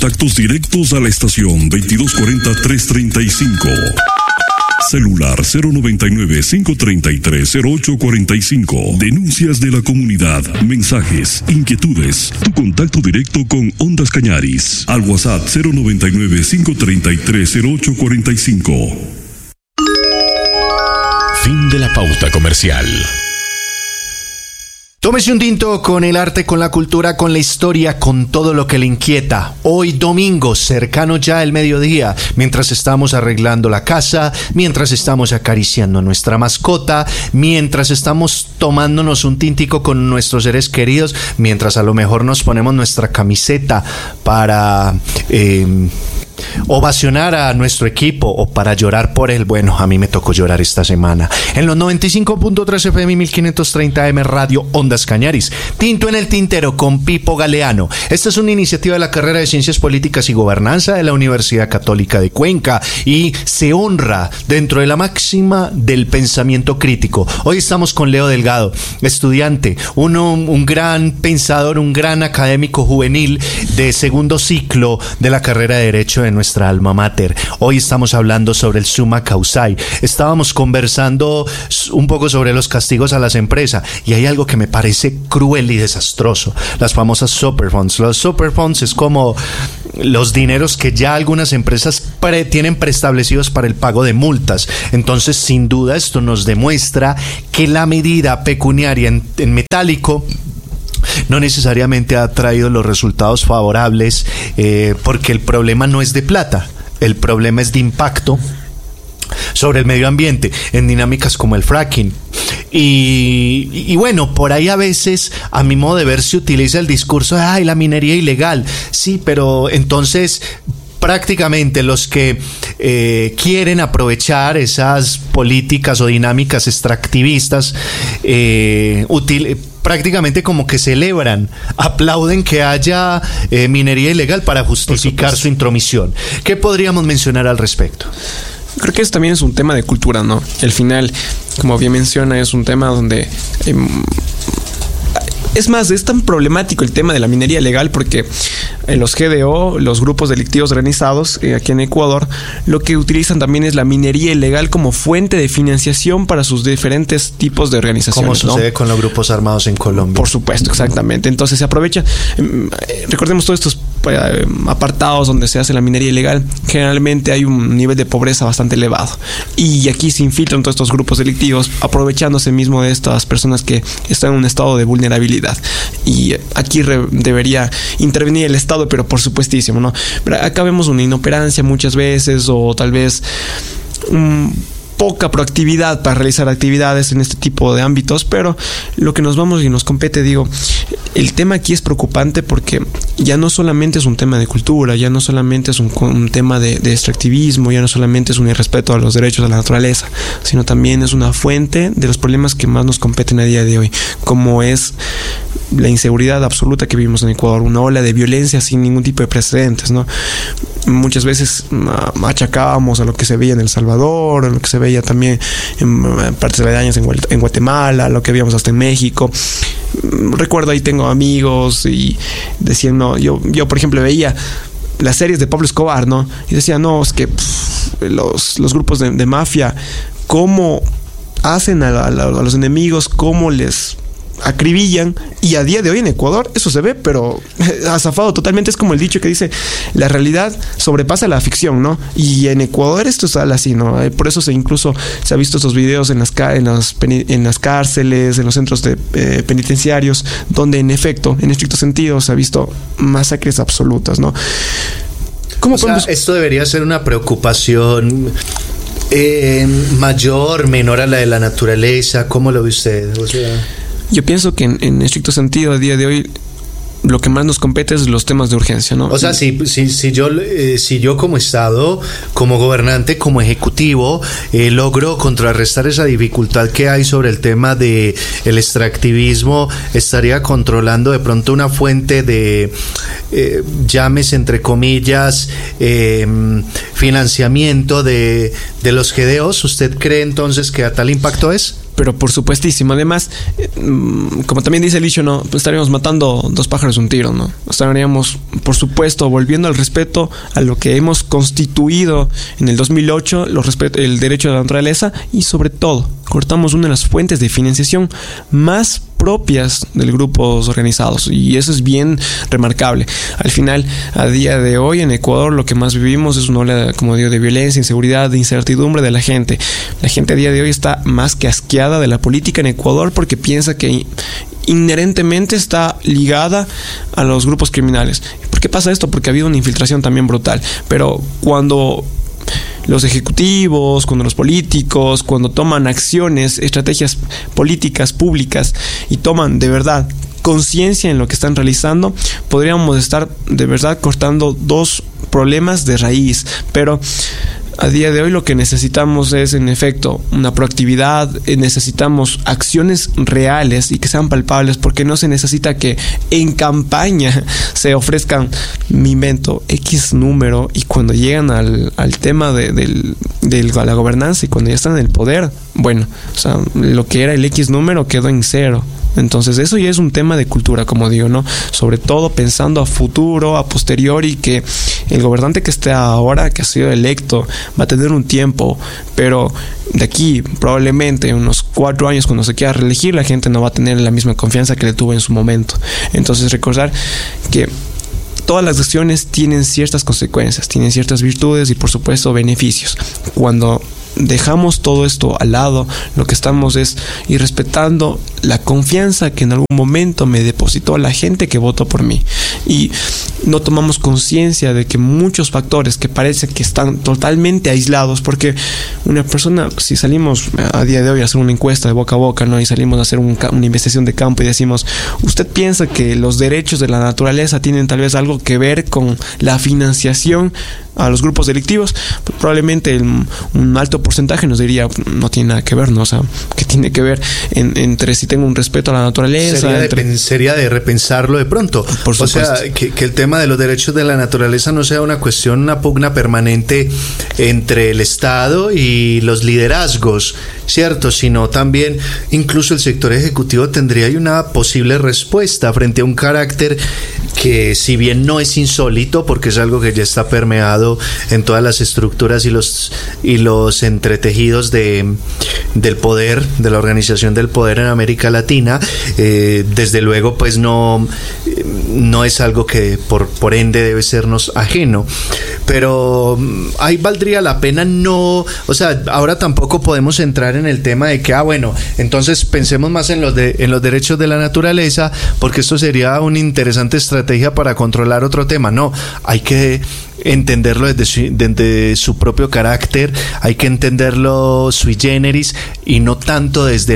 Contactos directos a la estación 2240-335. Celular 099-533-0845. Denuncias de la comunidad, mensajes, inquietudes. Tu contacto directo con Ondas Cañaris. Al WhatsApp 099-533-0845. Fin de la pauta comercial. Tómese un tinto con el arte, con la cultura, con la historia, con todo lo que le inquieta. Hoy domingo, cercano ya el mediodía, mientras estamos arreglando la casa, mientras estamos acariciando a nuestra mascota, mientras estamos tomándonos un tintico con nuestros seres queridos, mientras a lo mejor nos ponemos nuestra camiseta para ovacionar a nuestro equipo o para llorar por él. Bueno, a mí me tocó llorar esta semana. En los 95.3 FM y 1530 AM Radio Ondas Cañaris. Tinto en el tintero con Pipo Galeano. Esta es una iniciativa de la carrera de Ciencias Políticas y Gobernanza de la Universidad Católica de Cuenca y se honra dentro de la máxima del pensamiento crítico. Hoy estamos con Leo Delgado, estudiante, un gran pensador, un gran académico juvenil de segundo ciclo de la carrera de Derecho de nuestra alma mater. Hoy estamos hablando sobre el summa causae. Estábamos conversando un poco sobre los castigos a las empresas y hay algo que me parece cruel y desastroso: las famosas superfunds. Los superfunds es como los dineros que ya algunas empresas tienen preestablecidos para el pago de multas. Entonces, sin duda, esto nos demuestra que la medida pecuniaria en metálico no necesariamente ha traído los resultados favorables, porque el problema no es de plata, el problema es de impacto sobre el medio ambiente en dinámicas como el fracking. Y bueno, por ahí a veces, a mi modo de ver, se utiliza el discurso de la minería ilegal. Sí, pero entonces prácticamente los que quieren aprovechar esas políticas o dinámicas extractivistas prácticamente como que celebran, aplauden que haya minería ilegal para justificar su intromisión. ¿Qué podríamos mencionar al respecto? Creo que eso también es un tema de cultura, ¿no? El final, como bien menciona, es un tema donde es más, es tan problemático el tema de la minería ilegal porque los GDO, los grupos delictivos organizados aquí en Ecuador, lo que utilizan también es la minería ilegal como fuente de financiación para sus diferentes tipos de organizaciones. Como sucede, ¿no?, con los grupos armados en Colombia. Por supuesto, exactamente. Entonces se aprovecha. Recordemos todos estos apartados donde se hace la minería ilegal. Generalmente hay un nivel de pobreza bastante elevado. Y aquí se infiltran todos estos grupos delictivos aprovechándose mismo de estas personas que están en un estado de vulnerabilidad. Y aquí debería intervenir el Estado, pero por supuestísimo, ¿no? Pero acá vemos una inoperancia muchas veces, o tal vez poca proactividad para realizar actividades en este tipo de ámbitos, pero lo que nos vamos y nos compete, digo, el tema aquí es preocupante porque ya no solamente es un tema de cultura, ya no solamente es un tema de extractivismo, ya no solamente es un irrespeto a los derechos de la naturaleza, sino también es una fuente de los problemas que más nos competen a día de hoy, como es la inseguridad absoluta que vivimos en Ecuador, una ola de violencia sin ningún tipo de precedentes, ¿no? Muchas veces achacábamos a lo que se veía en El Salvador, a lo que se veía también en partes aledañas en Guatemala, a lo que veíamos hasta en México. Recuerdo, ahí tengo amigos y decían, no, yo por ejemplo veía las series de Pablo Escobar, ¿no? Y decía, no, es que los grupos de mafia, cómo hacen a los enemigos, cómo les acribillan, y a día de hoy en Ecuador eso se ve, pero azafado totalmente. Es como el dicho que dice, la realidad sobrepasa la ficción, ¿no? Y en Ecuador esto sale así, ¿no? Por eso incluso se ha visto estos videos en las cárceles, en los centros penitenciarios, donde en efecto, en estricto sentido, se ha visto masacres absolutas, ¿no? Esto debería ser una preocupación mayor, menor a la de la naturaleza. ¿Cómo lo ve usted? O sea, yo pienso que en estricto sentido, a día de hoy, lo que más nos compete es los temas de urgencia, ¿no? O sea, si yo como Estado, como gobernante, como ejecutivo, logro contrarrestar esa dificultad que hay sobre el tema de el extractivismo, estaría controlando de pronto una fuente de, llámese entre comillas, financiamiento de los GDOs. ¿Usted cree entonces que a tal impacto es? Pero por supuestísimo, además, como también dice el dicho, ¿no? Pues estaríamos matando dos pájaros de un tiro, ¿no? Estaríamos, por supuesto, volviendo al respeto a lo que hemos constituido en el 2008, el derecho de la naturaleza, y sobre todo, cortamos una de las fuentes de financiación más propias de grupos organizados, y eso es bien remarcable. Al final, a día de hoy en Ecuador lo que más vivimos es una ola, como digo, de violencia, inseguridad, de incertidumbre de la gente. La gente a día de hoy está más que asqueada de la política en Ecuador porque piensa que inherentemente está ligada a los grupos criminales. ¿Por qué pasa esto? Porque ha habido una infiltración también brutal. Pero cuando los ejecutivos, cuando los políticos, cuando toman acciones, estrategias políticas públicas y toman de verdad conciencia en lo que están realizando, podríamos estar de verdad cortando dos problemas de raíz. Pero a día de hoy lo que necesitamos es, en efecto, una proactividad, necesitamos acciones reales y que sean palpables, porque no se necesita que en campaña se ofrezcan, me invento, X número, y cuando llegan al tema de la gobernanza y cuando ya están en el poder, bueno, o sea, lo que era el X número quedó en cero. Entonces eso ya es un tema de cultura, como digo, ¿no? Sobre todo pensando a futuro, a posteriori, que el gobernante que esté ahora, que ha sido electo, va a tener un tiempo, pero de aquí probablemente unos 4 años, cuando se quiera reelegir, la gente no va a tener la misma confianza que le tuvo en su momento. Entonces recordar que todas las acciones tienen ciertas consecuencias, tienen ciertas virtudes y por supuesto beneficios. Cuando dejamos todo esto al lado, lo que estamos es irrespetando la confianza que en algún momento me depositó la gente que votó por mí, y no tomamos conciencia de que muchos factores que parece que están totalmente aislados, porque una persona, si salimos a día de hoy a hacer una encuesta de boca a boca, ¿no? Y salimos a hacer una investigación de campo y decimos, ¿usted piensa que los derechos de la naturaleza tienen tal vez algo que ver con la financiación a los grupos delictivos? Pues probablemente un alto porcentaje nos diría, no tiene nada que ver, ¿no? O sea, ¿qué tiene que ver entre si tengo un respeto a la naturaleza? Sería de repensarlo de pronto. Por supuesto. O sea, que el tema de los derechos de la naturaleza no sea una cuestión, una pugna permanente entre el Estado y los liderazgos, ¿cierto? Sino también incluso el sector ejecutivo tendría ahí una posible respuesta frente a un carácter que, si bien no es insólito, porque es algo que ya está permeado en todas las estructuras y los entretejidos del poder, de la organización del poder en América Latina, desde luego pues no es algo que por ende debe sernos ajeno, pero ahí valdría la pena o sea, ahora tampoco podemos entrar en el tema de que, bueno, entonces pensemos más en los derechos de la naturaleza, porque esto sería una interesante estrategia para controlar otro tema. No, hay que entenderlo desde su propio carácter, hay que entenderlo sui generis y no tanto desde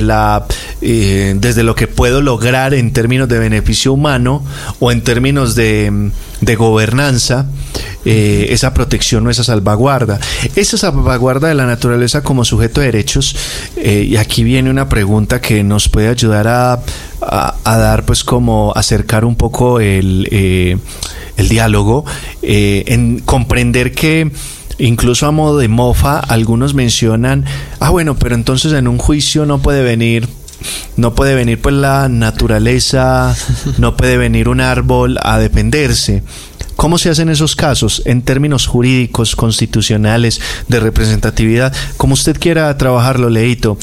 lo que puedo lograr en términos de beneficio humano o en términos de gobernanza, esa protección o esa salvaguarda de la naturaleza como sujeto de derechos. Y aquí viene una pregunta que nos puede ayudar a dar, pues, como acercar un poco el diálogo, en comprender que incluso a modo de mofa algunos mencionan, bueno, pero entonces en un juicio no puede venir pues la naturaleza, no puede venir un árbol a defenderse. ¿Cómo se hacen esos casos en términos jurídicos, constitucionales, de representatividad? Como usted quiera trabajarlo, Leito.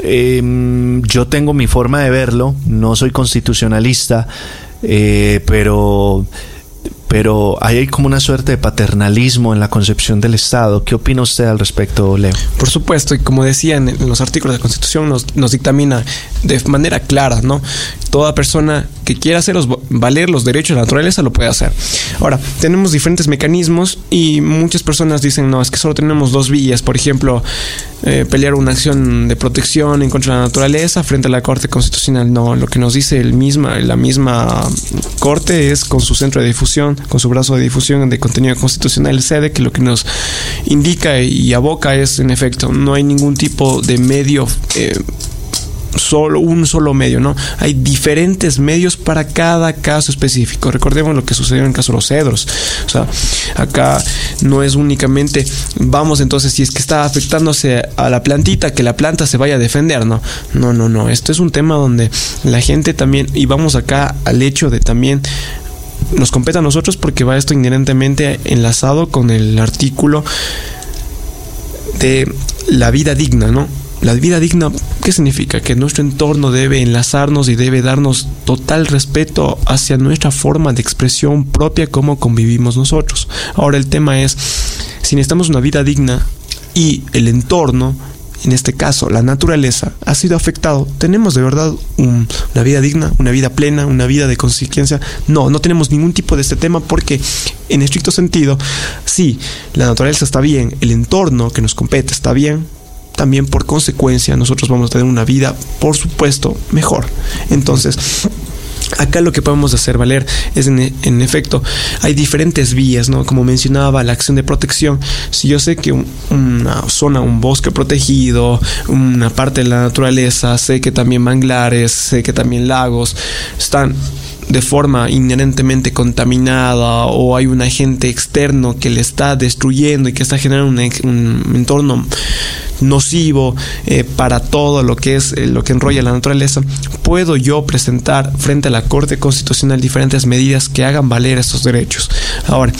Yo tengo mi forma de verlo, no soy constitucionalista, pero ahí hay como una suerte de paternalismo en la concepción del Estado. ¿Qué opina usted al respecto, Leo? Por supuesto, y como decían en los artículos de la Constitución, nos dictamina de manera clara, ¿no? Toda persona que quiera hacer valer los derechos de la naturaleza lo puede hacer. Ahora, tenemos diferentes mecanismos y muchas personas dicen, no, es que solo tenemos dos vías. Por ejemplo, pelear una acción de protección en contra de la naturaleza frente a la Corte Constitucional. No, lo que nos dice la misma Corte es, con su centro de difusión, con su brazo de difusión de contenido constitucional, el CEDE, que lo que nos indica y aboca es, en efecto, no hay ningún tipo de medio un solo medio, ¿no? Hay diferentes medios para cada caso específico. Recordemos lo que sucedió en el caso de los cedros. O sea, acá no es únicamente vamos, entonces, si es que está afectándose a la plantita, que la planta se vaya a defender, ¿no? No. Esto es un tema donde la gente también, y vamos acá al hecho de también nos compete a nosotros, porque va esto inherentemente enlazado con el artículo de la vida digna, ¿no? La vida digna, ¿qué significa? Que nuestro entorno debe enlazarnos y debe darnos total respeto hacia nuestra forma de expresión propia, cómo convivimos nosotros. Ahora el tema es, si necesitamos una vida digna y el entorno, en este caso la naturaleza, ha sido afectado, ¿tenemos de verdad una vida digna, una vida plena, una vida de conciencia? No tenemos ningún tipo de este tema, porque en estricto sentido, sí, la naturaleza está bien, el entorno que nos compete está bien, también por consecuencia nosotros vamos a tener una vida, por supuesto, mejor. Entonces, acá lo que podemos hacer valer es, en efecto, hay diferentes vías, ¿no? Como mencionaba, la acción de protección. Si yo sé que una zona, un bosque protegido, una parte de la naturaleza, sé que también manglares, sé que también lagos están de forma inherentemente contaminada, o hay un agente externo que le está destruyendo y que está generando un entorno nocivo para todo lo que es lo que enrolla la naturaleza, puedo yo presentar frente a la Corte Constitucional diferentes medidas que hagan valer estos derechos. Ahora,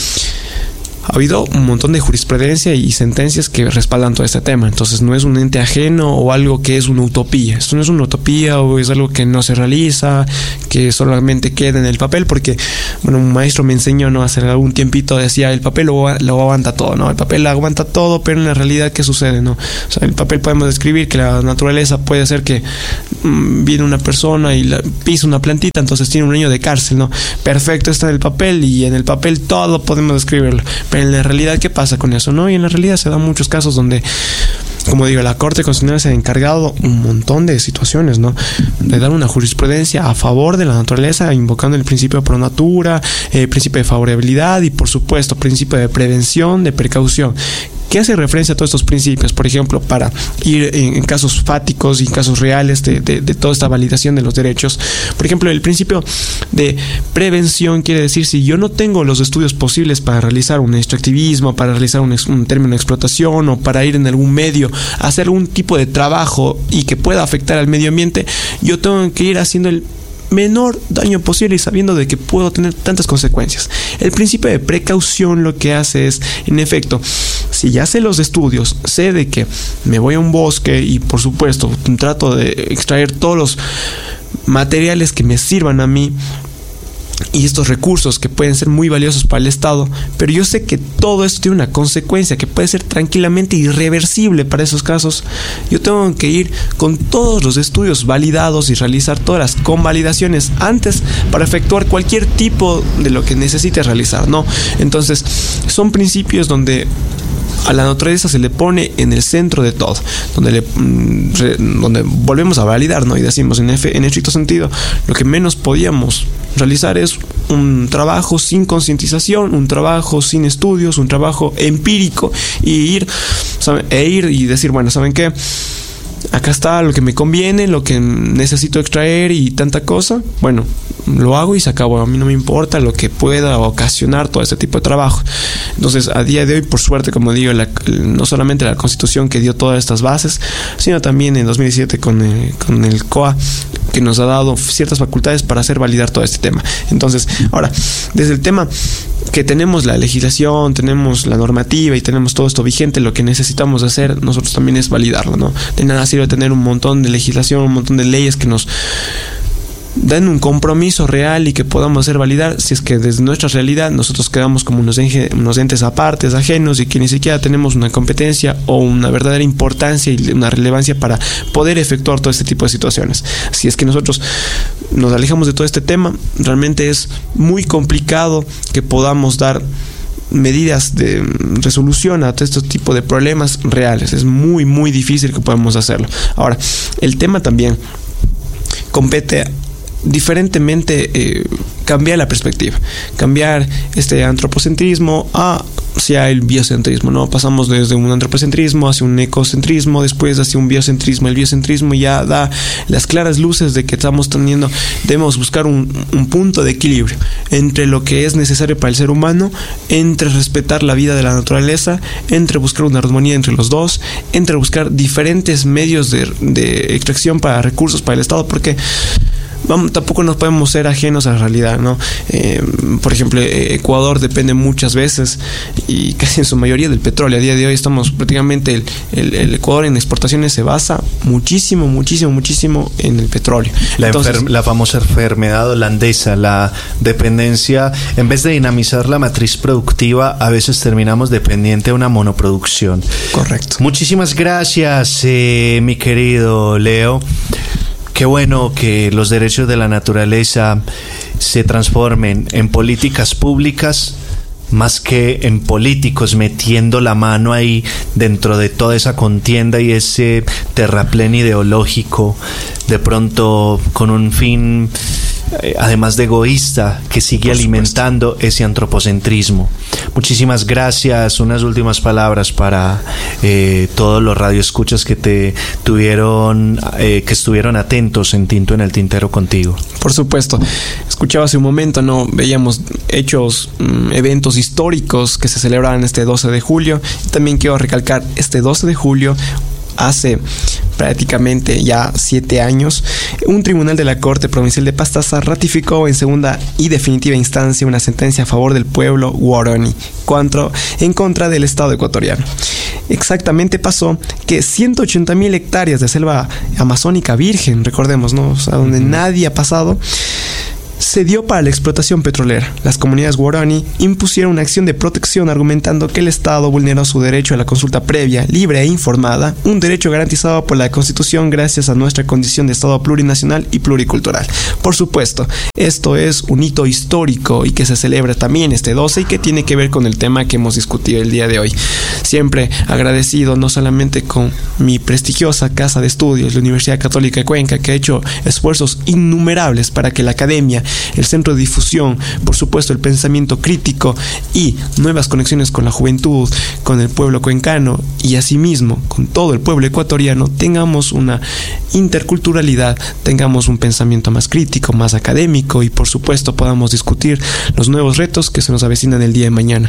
ha habido un montón de jurisprudencia y sentencias que respaldan todo este tema. Entonces no es un ente ajeno o algo que es una utopía. Esto no es una utopía o es algo que no se realiza, que solamente queda en el papel, porque, bueno, un maestro me enseñó, ¿no? Hace algún tiempito decía, el papel lo aguanta todo, ¿no? El papel aguanta todo, pero en la realidad, ¿qué sucede, no? O sea, el papel podemos describir que la naturaleza puede ser que viene una persona y pisa una plantita, entonces tiene 1 año de cárcel, ¿no? Perfecto, está en el papel, y en el papel todo podemos describirlo. Pero en la realidad, ¿qué pasa con eso, no? Y en la realidad se dan muchos casos donde, como digo, la Corte Constitucional se ha encargado un montón de situaciones, ¿no? De dar una jurisprudencia a favor de la naturaleza, invocando el principio de pro natura, principio de favorabilidad y, por supuesto, principio de prevención, de precaución. ¿Qué hace referencia a todos estos principios? Por ejemplo, para ir en casos fáticos y en casos reales de toda esta validación de los derechos. Por ejemplo, el principio de prevención quiere decir, si yo no tengo los estudios posibles para realizar un extractivismo, para realizar un término de explotación, o para ir en algún medio a hacer algún tipo de trabajo y que pueda afectar al medio ambiente, yo tengo que ir haciendo el menor daño posible y sabiendo de que puedo tener tantas consecuencias. El principio de precaución lo que hace es, en efecto, si ya sé los estudios, sé de que me voy a un bosque y, por supuesto, trato de extraer todos los materiales que me sirvan a mí y estos recursos que pueden ser muy valiosos para el Estado, pero yo sé que todo esto tiene una consecuencia que puede ser tranquilamente irreversible para esos casos. Yo tengo que ir con todos los estudios validados y realizar todas las convalidaciones antes para efectuar cualquier tipo de lo que necesite realizar, ¿no? Entonces, son principios donde a la naturaleza se le pone en el centro de todo, donde volvemos a validar, ¿no? Y decimos, en estricto sentido, lo que menos podíamos realizar es un trabajo sin concientización, un trabajo sin estudios, un trabajo empírico, y ir y decir, bueno, ¿saben qué? Acá está lo que me conviene, lo que necesito extraer y tanta cosa. Bueno, lo hago y se acabó. A mí no me importa lo que pueda ocasionar todo este tipo de trabajo. Entonces, a día de hoy, por suerte, como digo, no solamente la Constitución que dio todas estas bases, sino también en 2017 con el COA, que nos ha dado ciertas facultades para hacer validar todo este tema. Entonces, ahora, desde el tema que tenemos la legislación, tenemos la normativa y tenemos todo esto vigente, lo que necesitamos hacer nosotros también es validarlo, ¿no? De nada sirve tener un montón de legislación, un montón de leyes que nos den un compromiso real y que podamos hacer validar, si es que desde nuestra realidad nosotros quedamos como unos entes apartes, ajenos, y que ni siquiera tenemos una competencia o una verdadera importancia y una relevancia para poder efectuar todo este tipo de situaciones. Si es que nosotros nos alejamos de todo este tema, realmente es muy complicado que podamos dar medidas de resolución a este tipo de problemas reales. Es muy, muy difícil que podamos hacerlo. Ahora, el tema también compete diferentemente cambiar la perspectiva, cambiar este antropocentrismo a hacia el biocentrismo, ¿no? Pasamos desde un antropocentrismo hacia un ecocentrismo, después hacia un biocentrismo. El biocentrismo ya da las claras luces de que debemos buscar un punto de equilibrio entre lo que es necesario para el ser humano, entre respetar la vida de la naturaleza, entre buscar una armonía entre los dos, entre buscar diferentes medios de extracción para recursos para el Estado, porque tampoco nos podemos ser ajenos a la realidad, ¿no? Por ejemplo, Ecuador depende muchas veces y casi en su mayoría del petróleo. A día de hoy estamos prácticamente el Ecuador en exportaciones se basa muchísimo en el petróleo. La famosa enfermedad holandesa, la dependencia, en vez de dinamizar la matriz productiva, a veces terminamos dependiente de una monoproducción. Correcto. Muchísimas gracias, mi querido Leo. Qué bueno que los derechos de la naturaleza se transformen en políticas públicas más que en políticos metiendo la mano ahí dentro de toda esa contienda y ese terraplén ideológico, de pronto con un fin además de egoísta, que sigue alimentando ese antropocentrismo. Muchísimas gracias. Unas últimas palabras para todos los radioescuchas que estuvieron atentos en Tinto en el Tintero contigo. Por supuesto. Escuchaba hace un momento, ¿no? Veíamos eventos históricos que se celebraban este 12 de julio. También quiero recalcar, este 12 de julio, hace prácticamente ya 7 años, un tribunal de la Corte Provincial de Pastaza ratificó en segunda y definitiva instancia una sentencia a favor del pueblo Guarani en contra del Estado ecuatoriano. Exactamente pasó que 180,000 hectáreas de selva amazónica virgen, recordemos, ¿no? O sea, donde nadie ha pasado, se dio para la explotación petrolera. Las comunidades guaraní impusieron una acción de protección argumentando que el Estado vulneró su derecho a la consulta previa, libre e informada, un derecho garantizado por la Constitución gracias a nuestra condición de Estado plurinacional y pluricultural. Por supuesto, esto es un hito histórico y que se celebra también este 12 y que tiene que ver con el tema que hemos discutido el día de hoy. Siempre agradecido no solamente con mi prestigiosa casa de estudios, la Universidad Católica de Cuenca, que ha hecho esfuerzos innumerables para que la academia, el centro de difusión, por supuesto el pensamiento crítico y nuevas conexiones con la juventud, con el pueblo cuencano y asimismo con todo el pueblo ecuatoriano, tengamos una interculturalidad, tengamos un pensamiento más crítico, más académico y por supuesto podamos discutir los nuevos retos que se nos avecinan el día de mañana.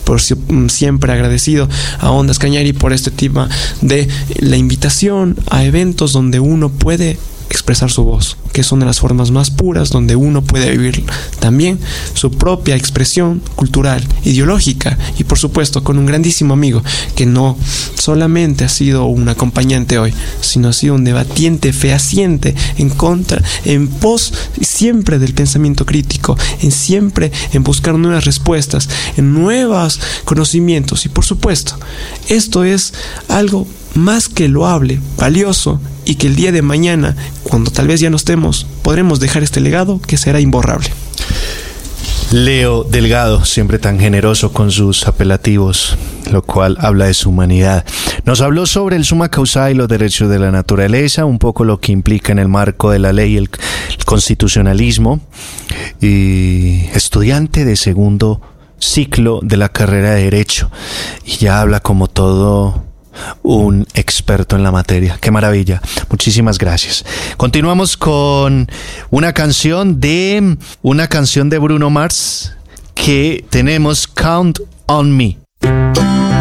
Siempre agradecido a Ondas Cañari por este tema de la invitación a eventos donde uno puede expresar su voz, que son de las formas más puras donde uno puede vivir también su propia expresión cultural, ideológica y por supuesto con un grandísimo amigo que no solamente ha sido un acompañante hoy, sino ha sido un debatiente fehaciente en contra, en pos siempre del pensamiento crítico, siempre en buscar nuevas respuestas, en nuevos conocimientos y por supuesto esto es algo más que loable, valioso y que el día de mañana, cuando tal vez ya no estemos, podremos dejar este legado que será imborrable. Leo Delgado, siempre tan generoso con sus apelativos, lo cual habla de su humanidad. Nos habló sobre el summa causa y los derechos de la naturaleza, un poco lo que implica en el marco de la ley el constitucionalismo, y estudiante de segundo ciclo de la carrera de Derecho, y ya habla como todo un experto en la materia. ¡Qué maravilla! Muchísimas gracias. Continuamos con una canción de Bruno Mars que tenemos, Count on Me.